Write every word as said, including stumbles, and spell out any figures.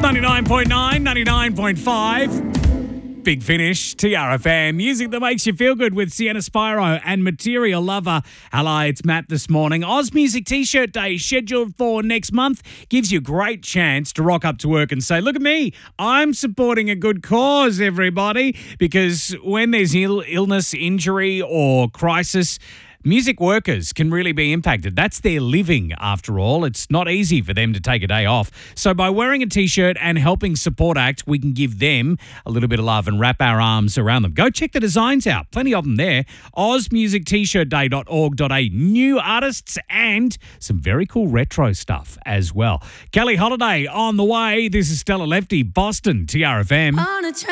ninety-nine point nine, ninety-nine point five. Big Finish, T R F M. Music that makes you feel good with Sienna Spyro and Material Lover. Hello, it's Matt this morning. Oz Music T-shirt Day scheduled for next month gives you a great chance to rock up to work and say, look at me, I'm supporting a good cause, everybody. Because when there's Ill- illness, injury or crisis, music workers can really be impacted. That's their living, after all. It's not easy for them to take a day off. So by wearing a T-shirt and helping Support Act, we can give them a little bit of love and wrap our arms around them. Go check the designs out. Plenty of them there. oz music t shirt day dot org dot a u. New artists and some very cool retro stuff as well. Kelly Holiday on the way. This is Stella Lefty, Boston, T R F M. On a train.